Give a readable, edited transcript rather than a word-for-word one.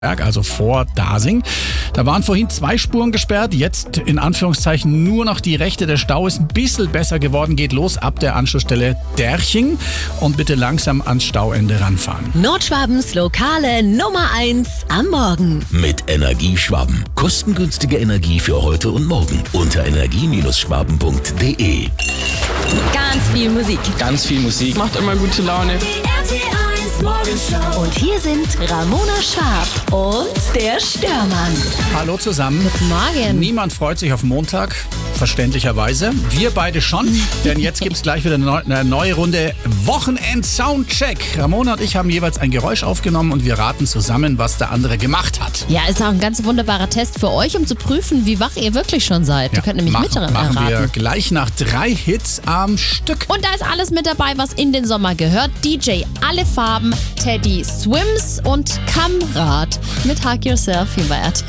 also vor Dasing. Da waren vorhin 2 Spuren gesperrt, jetzt in Anführungszeichen nur noch die rechte. Der Stau ist ein bisschen besser geworden, geht los ab der Anschlussstelle Derching und bitte langsam ans Stauende ranfahren. Nordschwabens lokale Nummer 1 am Morgen. Mit Energieschwaben. Kostengünstige Energie für heute und morgen. Unter energie-schwaben.de. Ganz viel Musik. Ganz viel Musik. Macht immer gute Laune. Und hier sind Ramona Schwab und der Störmann. Hallo zusammen. Guten Morgen. Niemand freut sich auf Montag, verständlicherweise. Wir beide schon, denn jetzt gibt es gleich wieder eine neue Runde Wochenend-Soundcheck. Ramona und ich haben jeweils ein Geräusch aufgenommen und wir raten zusammen, was der andere gemacht hat. Ja, ist auch ein ganz wunderbarer Test für euch, um zu prüfen, wie wach ihr wirklich schon seid. Ihr könnt nämlich machen erraten. wir gleich nach 3 Hits am Stück. Und da ist alles mit dabei, was in den Sommer gehört. DJ Alle Farben, Teddy Swims und Kamrat mit Hug Yourself hier bei RTL.